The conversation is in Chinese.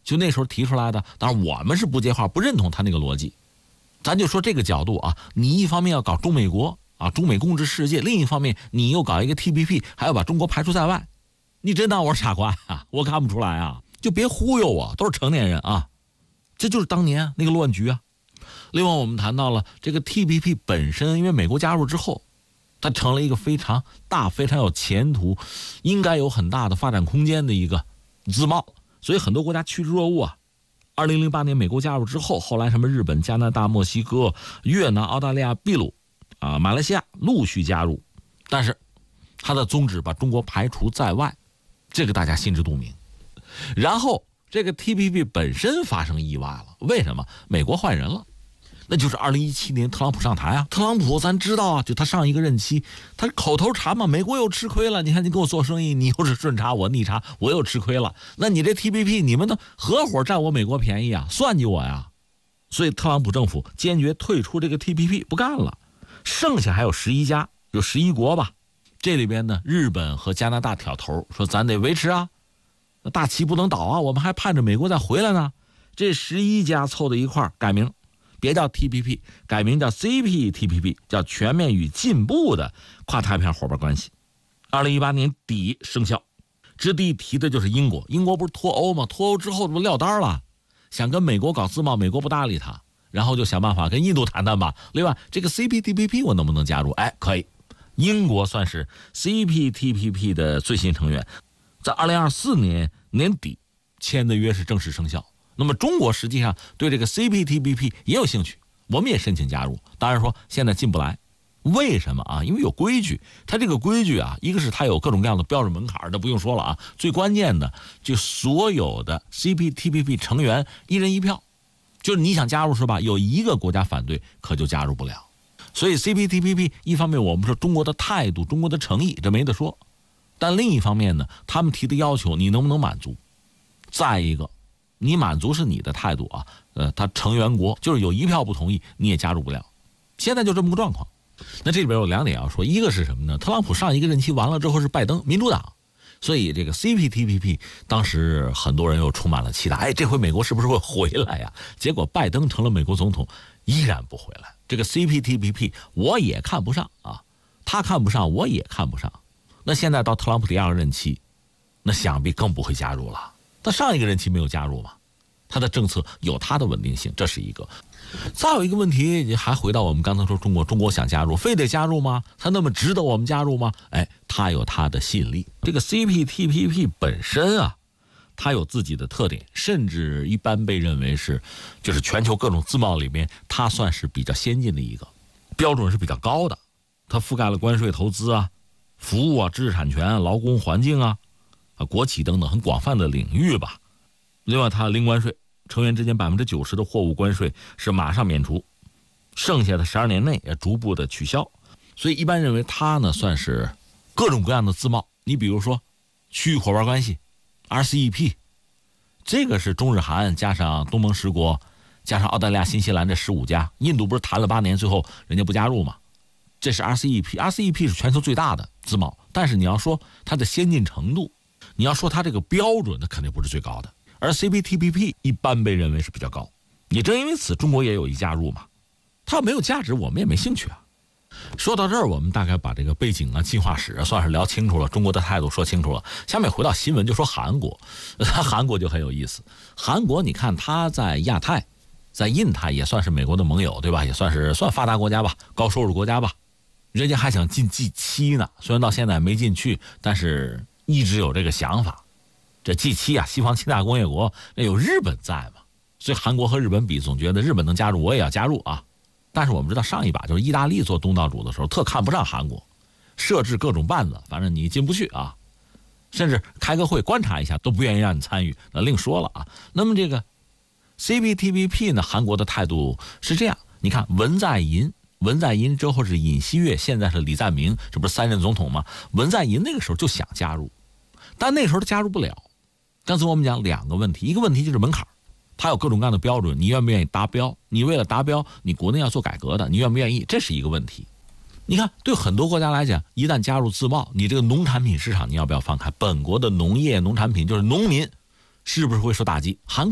就那时候提出来的。当然我们是不接话，不认同他那个逻辑。咱就说这个角度啊，你一方面要搞中美国啊，中美共治世界，另一方面你又搞一个 TPP， 还要把中国排除在外，你真当我是傻瓜啊？我看不出来啊，就别忽悠我，都是成年人啊。这就是当年那个乱局啊。另外我们谈到了这个 TPP 本身，因为美国加入之后，它成了一个非常大、非常有前途，应该有很大的发展空间的一个自贸，所以很多国家趋之若鹜啊。2008年美国加入之后，后来什么日本、加拿大、墨西哥、越南、澳大利亚、秘鲁啊、马来西亚陆续加入，但是它的宗旨把中国排除在外，这个大家心知肚明。然后这个 TPP 本身发生意外了，为什么？美国换人了。那就是2017年特朗普上台啊，特朗普咱知道啊，就他上一个任期，他口头禅嘛，美国又吃亏了，你看你跟我做生意，你又是顺差我逆差，我又吃亏了，那你这 TPP 你们都合伙占我美国便宜啊，算计我呀。所以特朗普政府坚决退出这个 TPP 不干了，剩下还有11家，有11国吧，这里边呢日本和加拿大挑头，说咱得维持啊，大旗不能倒啊，我们还盼着美国再回来呢。这11家凑到一块改名，别叫 TPP， 改名叫 CPTPP， 叫全面与进步的跨太平洋伙伴关系。2018年底生效。值得一提的就是英国，英国不是脱欧吗？脱欧之后不撂单了，想跟美国搞自贸，美国不搭理他，然后就想办法跟印度谈谈吧。另外这个 CPTPP 我能不能加入？哎，可以。英国算是 CPTPP 的最新成员，在2024年年底签的约是正式生效。那么中国实际上对这个 CPTPP 也有兴趣，我们也申请加入，当然说现在进不来。为什么啊？因为有规矩，它这个规矩啊，一个是它有各种各样的标准门槛，这不用说了啊。最关键的就所有的 CPTPP 成员一人一票，就是你想加入是吧？有一个国家反对，可就加入不了。所以 CPTPP 一方面我们说中国的态度、中国的诚意，这没得说，但另一方面呢，他们提的要求你能不能满足？再一个，你满足是你的态度啊，他成员国就是有一票不同意，你也加入不了。现在就这么个状况。那这里边有2点要说，一个是什么呢？特朗普上一个任期完了之后是拜登，民主党，所以这个 CPTPP 当时很多人又充满了期待，哎，这回美国是不是会回来呀？结果拜登成了美国总统，依然不回来。这个 CPTPP 我也看不上啊，他看不上，我也看不上。那现在到特朗普第2个任期，那想必更不会加入了。他上一个任期没有加入嘛，他的政策有他的稳定性，这是一个。再有一个问题，还回到我们刚才说中国想加入，非得加入吗？他那么值得我们加入吗？哎，他有他的吸引力。这个 CPTPP 本身啊，它有自己的特点，甚至一般被认为是就是全球各种自贸里面它算是比较先进的一个，标准是比较高的。它覆盖了关税、投资啊、服务啊、知识产权、劳工、环境啊、国企等等很广泛的领域吧。另外它零关税，成员之间90%的货物关税是马上免除，剩下的12年内也逐步的取消。所以一般认为它呢算是各种各样的自贸。你比如说区域伙伴关系 RCEP， 这个是中日韩加上东盟10国加上澳大利亚、新西兰这15家，印度不是谈了8年最后人家不加入吗？这是 RCEP 是全球最大的自贸，但是你要说它的先进程度，你要说它这个标准，它肯定不是最高的。而 CPTPP 一般被认为是比较高，也正因为此中国也有意加入嘛。它没有价值我们也没兴趣啊。说到这儿，我们大概把这个背景啊、进化史算是聊清楚了，中国的态度说清楚了。下面回到新闻，就说韩国。韩国就很有意思。韩国你看它在亚太、在印太也算是美国的盟友，对吧？也算发达国家吧，高收入国家吧。人家还想进 G7 呢，虽然到现在没进去，但是一直有这个想法。这 G7 啊，西方7大工业国，那有日本在嘛，所以韩国和日本比，总觉得日本能加入，我也要加入啊。但是我们知道上一把就是意大利做东道主的时候，特看不上韩国，设置各种绊子，反正你进不去啊，甚至开个会观察一下都不愿意让你参与，那另说了啊。那么这个 CPTPP 呢，韩国的态度是这样，你看文在寅之后是尹锡悦，现在是李在明，这不是3任总统吗？文在寅那个时候就想加入，但那时候他加入不了。刚才我们讲2个问题，一个问题就是门槛，它有各种各样的标准，你愿不愿意达标？你为了达标，你国内要做改革的，你愿不愿意？这是一个问题。你看，对很多国家来讲，一旦加入自贸，你这个农产品市场你要不要放开？本国的农业、农产品就是农民，是不是会受打击？韩国